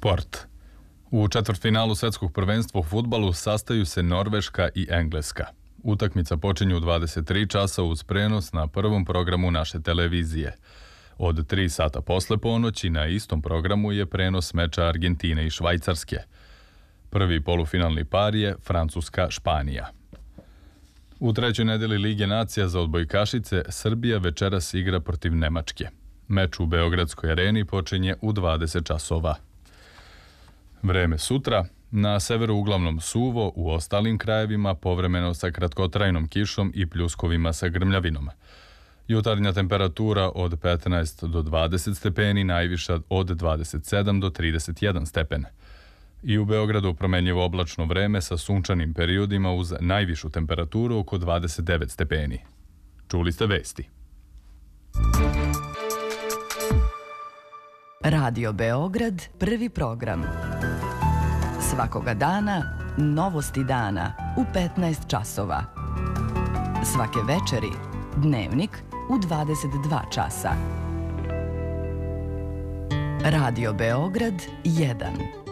Sport. U četvrtfinalu svetskog prvenstva u fudbalu sastaju se Norveška i Engleska. Utakmica počinje u 23 časa uz prenos na prvom programu naše televizije. Od 3 sata posle ponoći na istom programu je prenos meča Argentine i Švajcarske. Prvi polufinalni par je Francuska-Španija. U trećoj nedeli Lige nacija za odbojkašice Srbija večeras igra protiv Nemačke. Meč u Beogradskoj areni počinje u 20 časova. Vreme sutra. Na severu uglavnom suvo, u ostalim krajevima povremeno sa kratkotrajnom kišom i pljuskovima sa grmljavinom. Jutarnja temperatura od 15 do 20 stepeni, najviša od 27 do 31 stepen. I u Beogradu promenljivo oblačno vreme sa sunčanim periodima uz najvišu temperaturu oko 29 stepeni. Čuli ste vesti. Radio Beograd, prvi program. Svakoga dana, novosti dana u 15 časova. Svake večeri, dnevnik u 22 časa. Radio Beograd 1.